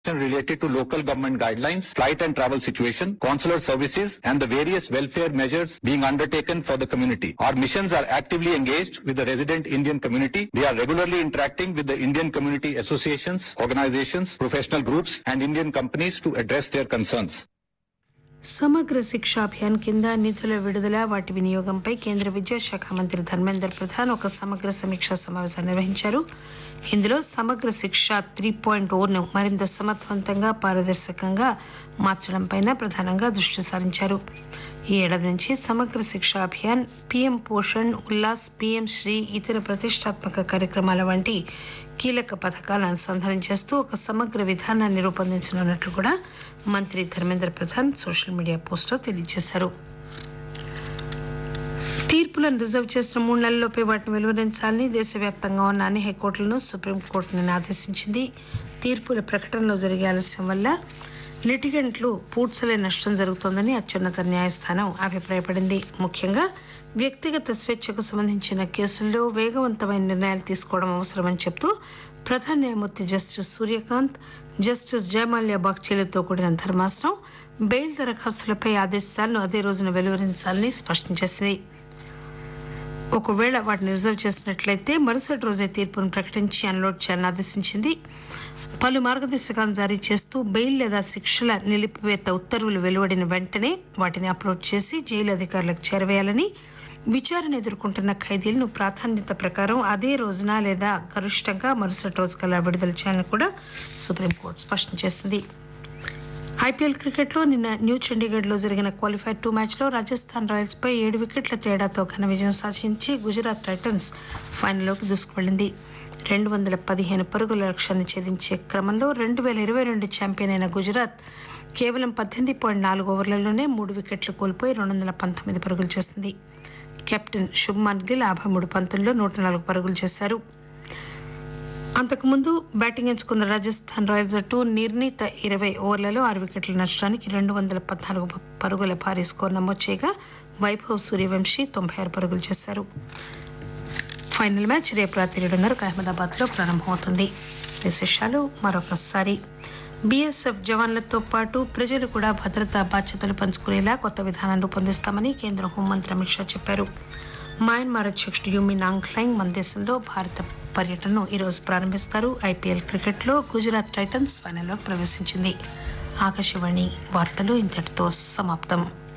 related to local government guidelines, flight and travel situation, consular services, and the various welfare measures being undertaken for the community. Our missions are actively engaged with the resident Indian community. We are regularly interacting with the Indian community associations, organizations, professional groups, and Indian companies to address their concerns. సమగ్ర శిక్ష అభియాన్ కింద నిధుల విడుదల వాటి వినియోగంపై కేంద్ర విద్యాశాఖ మంత్రి ధర్మేందర్ ప్రధాన్ ఒక సమగ్ర సమీక్షా సమావేశం నిర్వహించారు. ఇందులో సమగ్ర శిక్ష 3.0ను మరింత సమర్థవంతంగా పారదర్శకంగా మార్చడంపై ప్రధానంగా దృష్టి సారించారు. ఈ ఏడాది నుంచి సమగ్ర శిక్ష అభియాన్, పీఎం పోషణ్, ఉల్లాస్, పీఎం శ్రీ, ఇతర ప్రతిష్టాత్మక కార్యక్రమాల వంటి కీలక పథకాలను అనుసంధానం చేస్తూ ఒక సమగ్ర విధానాన్ని రూపొందించనున్నట్లు కూడా మంత్రి ధర్మేంద్ర ప్రధాన్ సోషల్ మీడియా పోస్టులో తెలియజేశారు. తీర్పులను రిజర్వ్ చేసిన 3 నెలల్లోపే వాటిని వెలువరించాలని దేశవ్యాప్తంగా ఉన్న అన్ని హైకోర్టులను సుప్రీంకోర్టు నిన్న ఆదేశించింది. తీర్పుల ప్రకటనలో జరిగే ఆలస్యం వల్ల లిటిగెంట్లు పూడ్చలే నష్టం జరుగుతోందని అత్యున్నత న్యాయస్థానం అభిప్రాయపడింది. ముఖ్యంగా వ్యక్తిగత స్వేచ్ఛకు సంబంధించిన కేసుల్లో వేగవంతమైన నిర్ణయాలు తీసుకోవడం అవసరమని చెబుతూ ప్రధాన న్యాయమూర్తి జస్టిస్ సూర్యకాంత్, జస్టిస్ జయమాల్యా బాగ్చేలతో కూడిన ధర్మాసనం బెయిల్ దరఖాస్తులపై ఆదేశాలను అదే రోజున వెలువరించాలని స్పష్టం చేసింది. ఒకవేళ వాటిని రిజర్వ్ చేసినట్లయితే మరుసటి రోజే తీర్పును ప్రకటించి అన్లోడ్ చేయాలని ఆదేశించింది. పలు మార్గదర్శకాలను జారీ చేస్తూ బెయిల్ లేదా శిక్షల నిలిపివేత ఉత్తర్వులు వెలువడిన వెంటనే వాటిని అప్లోడ్ చేసి జైలు అధికారులకు చేరవేయాలని, విచారణ ఎదుర్కొంటున్న ఖైదీలను ప్రాధాన్యత ప్రకారం అదే రోజున లేదా గరిష్టంగా మరుసటి రోజు కల్లా విడుదల చేయాలని కూడా సుప్రీంకోర్టు స్పష్టం చేసింది. ఐపీఎల్ క్రికెట్లో నిన్న న్యూ చండీగఢ్లో జరిగిన క్వాలిఫైర్ 2 మ్యాచ్లో రాజస్థాన్ రాయల్స్ పై 7 వికెట్ల తేడాతో ఘన విజయం సాధించి గుజరాత్ టైటన్స్ ఫైనల్లోకి దూసుకువెళ్లింది. 215 పరుగుల లక్ష్యాన్ని ఛేదించే క్రమంలో 2022 ఛాంపియన్ అయిన గుజరాత్ కేవలం 18.4 ఓవర్లలోనే 3 వికెట్లు కోల్పోయి 219 పరుగులు చేసింది. కెప్టెన్ శుభ్మన్ గిల్ 53 పంతుల్లో 104 పరుగులు చేశారు. అంతకుముందు బ్యాటింగ్ ఎంచుకున్న రాజస్థాన్ రాయల్స్ జట్టు నిర్ణీత 20 ఓవర్లలో 6 వికెట్ల నష్టానికి 214 పరుగుల భారీ స్కోర్ నమోదు చేయగా వైభవ్ సూర్యవంశీ 96 పరుగులు చేశారు. ఫైనల్ మ్యాచ్ రేపు రాత్రి 7:30 అహ్మదాబాద్ లో ప్రారంభమవుతుంది. విశేషాలు మరొకసారి. బీఎస్ఎఫ్ జవాన్లతో పాటు ప్రజలు కూడా భద్రతా బాధ్యతలు పంచుకునేలా కొత్త విధానం రూపొందిస్తామని కేంద్ర హోంమంత్రి అమిత్ షా చెప్పారు. మయన్మార్ అధ్యక్షుడు యూమిన్ ఆంగ్ మన దేశంలో భారత పర్యటనను ఈరోజు ప్రారంభిస్తారు. ఐపీఎల్ క్రికెట్లో గుజరాత్ టైటన్స్ ఫైనల్లోకి ప్రవేశించింది. ఆకాశవాణి వార్తలు ఇంతటితో సమాప్తం.